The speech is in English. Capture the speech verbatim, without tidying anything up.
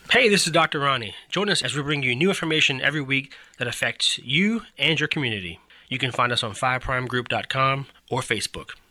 Hey, this is Doctor Ronnie. Join us as we bring you new information every week that affects you and your community. You can find us on five prime group dot com or Facebook.